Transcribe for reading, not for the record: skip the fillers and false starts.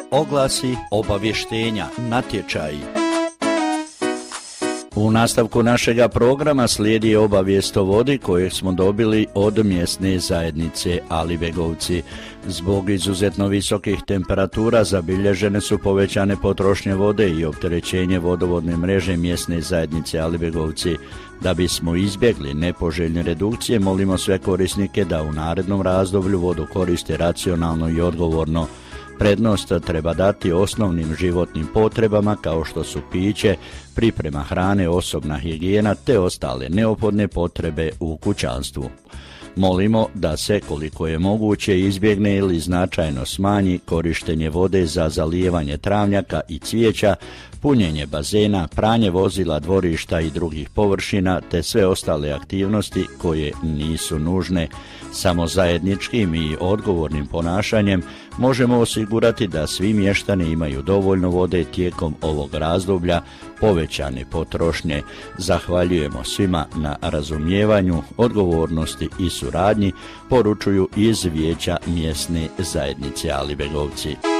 oglasi, obavještenja, natječaji. U nastavku našega programa slijedi obavijest o vodi koje smo dobili od mjesne zajednice Alibegovci. Zbog izuzetno visokih temperatura zabilježene su povećane potrošnje vode i opterećenje vodovodne mreže mjesne zajednice Alibegovci. Da bismo izbjegli nepoželjne redukcije, molimo sve korisnike da u narednom razdoblju vodu koriste racionalno i odgovorno. Prednost treba dati osnovnim životnim potrebama kao što su piće, priprema hrane, osobna higijena te ostale neophodne potrebe u kućanstvu. Molimo da se koliko je moguće izbjegne ili značajno smanji korištenje vode za zalijevanje travnjaka i cvijeća, punjenje bazena, pranje vozila, dvorišta i drugih površina te sve ostale aktivnosti koje nisu nužne. Samo zajedničkim i odgovornim ponašanjem možemo osigurati da svi mještani imaju dovoljno vode tijekom ovog razdoblja povećane potrošnje. Zahvaljujemo svima na razumijevanju, odgovornosti i suradnji, poručuju iz Vijeća mjesne zajednice Alibegovci.